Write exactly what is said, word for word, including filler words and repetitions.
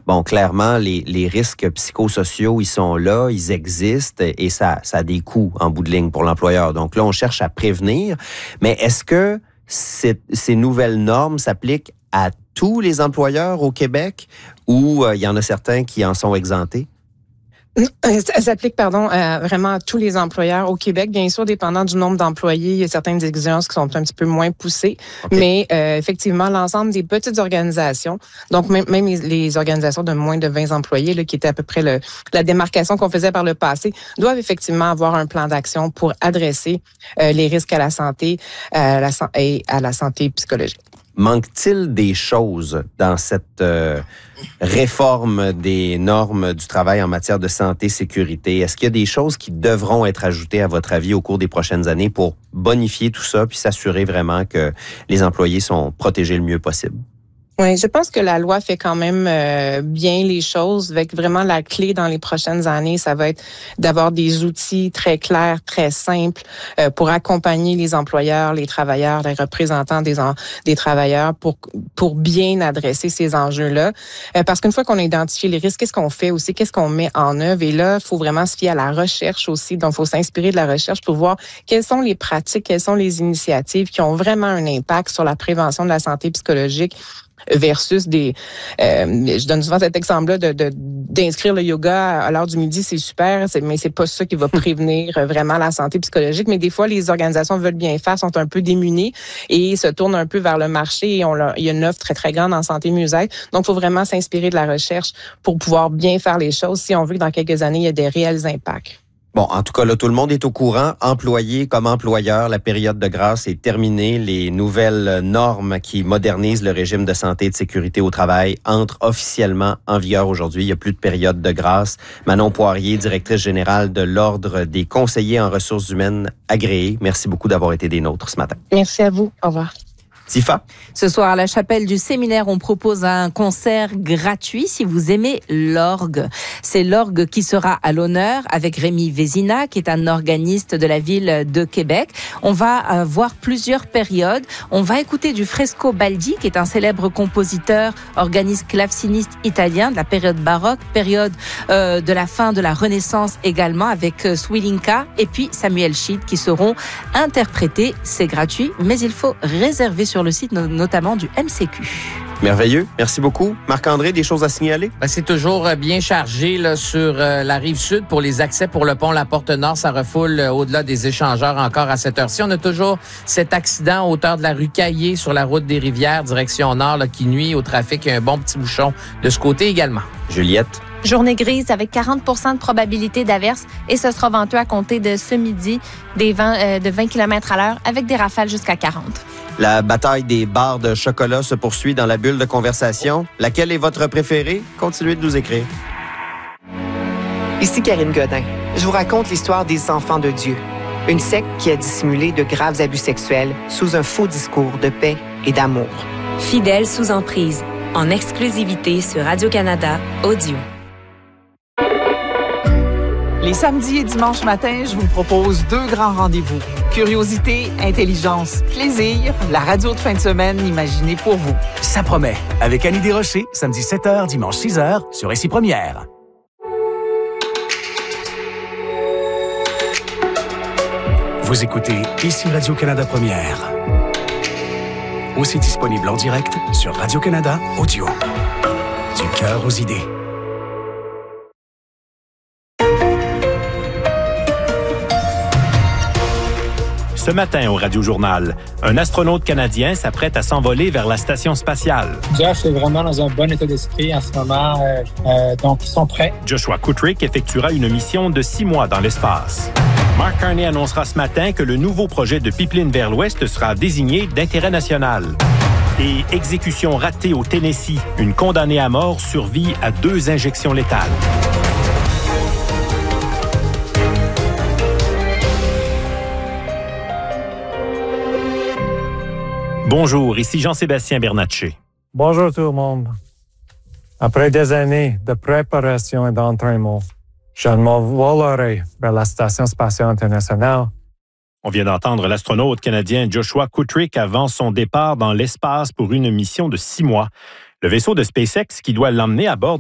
bon, clairement, les, les risques psychosociaux, ils sont là, ils existent et ça, ça a des coûts en bout de ligne pour l'employeur. Donc là, on cherche à prévenir. Mais est-ce que ces, ces nouvelles normes s'appliquent à tous les employeurs au Québec ou euh, il y en a certains qui en sont exemptés? Ça s'applique, pardon, euh, vraiment à tous les employeurs au Québec. Bien sûr, dépendant du nombre d'employés, il y a certaines exigences qui sont un petit peu moins poussées. Okay. Mais euh, effectivement, l'ensemble des petites organisations, donc même, même les, les organisations de moins de vingt employés, là, qui étaient à peu près le, la démarcation qu'on faisait par le passé, doivent effectivement avoir un plan d'action pour adresser euh, les risques à la santé euh, la, et à la santé psychologique. Manque-t-il des choses dans cette euh, réforme des normes du travail en matière de santé, sécurité? Est-ce qu'il y a des choses qui devront être ajoutées, à votre avis, au cours des prochaines années pour bonifier tout ça puis s'assurer vraiment que les employés sont protégés le mieux possible? Oui, je pense que la loi fait quand même euh, bien les choses. Avec vraiment la clé dans les prochaines années, ça va être d'avoir des outils très clairs, très simples euh, pour accompagner les employeurs, les travailleurs, les représentants des en, des travailleurs pour pour bien adresser ces enjeux-là. Euh, parce qu'une fois qu'on a identifié les risques, qu'est-ce qu'on fait aussi, qu'est-ce qu'on met en œuvre? Et là, il faut vraiment se fier à la recherche aussi. Donc, il faut s'inspirer de la recherche pour voir quelles sont les pratiques, quelles sont les initiatives qui ont vraiment un impact sur la prévention de la santé psychologique versus des... Euh, je donne souvent cet exemple-là de, de, d'inscrire le yoga à l'heure du midi, c'est super, c'est, mais c'est pas ça qui va prévenir vraiment la santé psychologique. Mais des fois, les organisations veulent bien faire, sont un peu démunies et se tournent un peu vers le marché et on leur, il y a une offre très, très grande en santé mieux-être. Donc, il faut vraiment s'inspirer de la recherche pour pouvoir bien faire les choses si on veut que dans quelques années, il y ait des réels impacts. Bon, en tout cas, là, tout le monde est au courant, employé comme employeur. La période de grâce est terminée. Les nouvelles normes qui modernisent le régime de santé et de sécurité au travail entrent officiellement en vigueur aujourd'hui. Il n'y a plus de période de grâce. Manon Poirier, directrice générale de l'Ordre des conseillers en ressources humaines agréés. Merci beaucoup d'avoir été des nôtres ce matin. Merci à vous. Au revoir. Tifa. Ce soir, à la chapelle du séminaire, on propose un concert gratuit si vous aimez l'orgue. C'est l'orgue qui sera à l'honneur avec Rémi Vézina, qui est un organiste de la ville de Québec. On va voir plusieurs périodes. On va écouter du Fresco Baldi, qui est un célèbre compositeur, organiste claveciniste italien de la période baroque, période euh, de la fin de la Renaissance également, avec Swilinka et puis Samuel Schitt qui seront interprétés. C'est gratuit, mais il faut réserver sur le site notamment du M C Q. Merveilleux. Merci beaucoup. Marc-André, des choses à signaler? Ben, c'est toujours bien chargé là, sur euh, la rive sud pour les accès pour le pont La Porte-Nord. Ça refoule euh, au-delà des échangeurs encore à cette heure-ci. On a toujours cet accident à hauteur de la rue Caillé sur la route des Rivières, direction nord, là, qui nuit au trafic. Il y a un bon petit bouchon de ce côté également. Juliette? Journée grise avec quarante pour cent de probabilité d'averse et ce sera venteux à compter de ce midi, des vents euh, de vingt kilomètres à l'heure avec des rafales jusqu'à quarante. La bataille des barres de chocolat se poursuit dans la bulle de conversation. Laquelle est votre préférée? Continuez de nous écrire. Ici Karine Godin. Je vous raconte l'histoire des enfants de Dieu. Une secte qui a dissimulé de graves abus sexuels sous un faux discours de paix et d'amour. Fidèles sous emprise, en exclusivité sur Radio-Canada Audio. Les samedis et dimanches matins, je vous propose deux grands rendez-vous. Curiosité, intelligence, plaisir, la radio de fin de semaine imaginée pour vous. Ça promet. Avec Annie Desrochers, samedi sept heures, dimanche six heures, sur Ici Première. Vous écoutez Ici Radio-Canada Première. Aussi disponible en direct sur Radio-Canada Audio. Du cœur aux idées. Ce matin au Radio-Journal, un astronaute canadien s'apprête à s'envoler vers la station spatiale. Josh est vraiment dans un bon état d'esprit en ce moment, euh, euh, donc ils sont prêts. Joshua Kutrick effectuera une mission de six mois dans l'espace. Mark Carney annoncera ce matin que le nouveau projet de pipeline vers l'Ouest sera désigné d'intérêt national. Et exécution ratée au Tennessee. Une condamnée à mort survit à deux injections létales. Bonjour, ici Jean-Sébastien Bernatchez. Bonjour tout le monde. Après des années de préparation et d'entraînement, je m'envolerai vers la Station spatiale internationale. On vient d'entendre l'astronaute canadien Joshua Kutrick avant son départ dans l'espace pour une mission de six mois. Le vaisseau de SpaceX qui doit l'emmener à bord